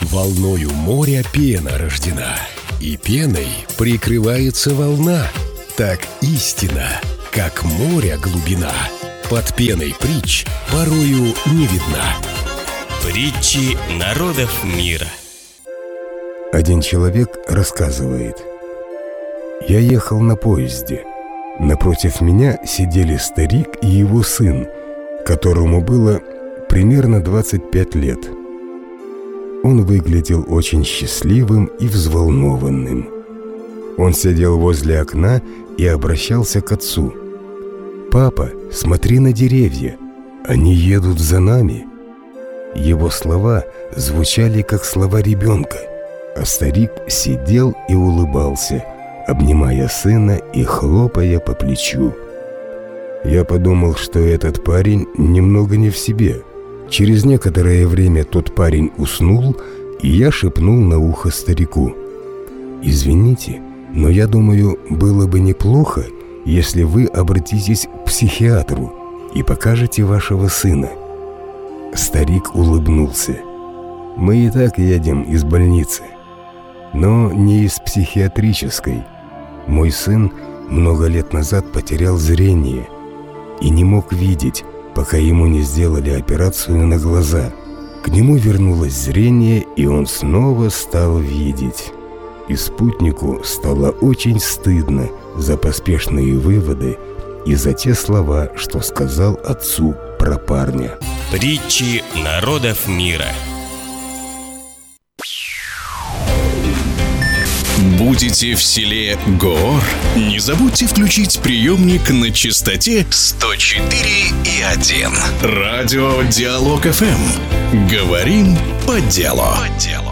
Волною моря пена рождена, и пеной прикрывается волна. Так истина, как море глубина, под пеной притч порою не видна. Притчи народов мира. Один человек рассказывает: «Я ехал на поезде. Напротив меня сидели старик и его сын, которому было примерно 25 лет. Он выглядел очень счастливым и взволнованным. Он сидел возле окна и обращался к отцу: «Папа, смотри на деревья, они едут за нами». Его слова звучали как слова ребенка, а старик сидел и улыбался, обнимая сына и хлопая по плечу. Я подумал, что этот парень немного не в себе. Через некоторое время тот парень уснул, и я шепнул на ухо старику: «Извините, но я думаю, было бы неплохо, если вы обратитесь к психиатру и покажете вашего сына». Старик улыбнулся: «Мы и так едем из больницы, но не из психиатрической. Мой сын много лет назад потерял зрение и не мог видеть, пока ему не сделали операцию на глаза. К нему вернулось зрение, и он снова стал видеть». И спутнику стало очень стыдно за поспешные выводы и за те слова, что сказал отцу про парня. Притчи народов мира. Будете в селе Гоор? Не забудьте включить приемник на частоте 104,1. Радио Диалог ФМ. Говорим по делу.